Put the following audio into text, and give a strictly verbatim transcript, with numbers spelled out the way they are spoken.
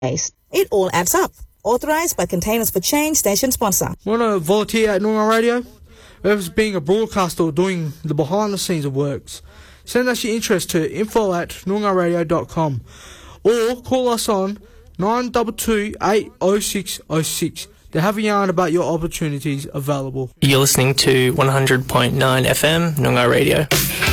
It all adds up. Authorised by Containers for Change station sponsor. Want to volunteer at Noongar Radio? Whether it's being a broadcaster or doing the behind the scenes of works, send us your interest to info at noongar radio dot com or call us on nine two two, eight oh six oh six to have a yarn about your opportunities available. You're listening to one hundred point nine F M Noongar Radio.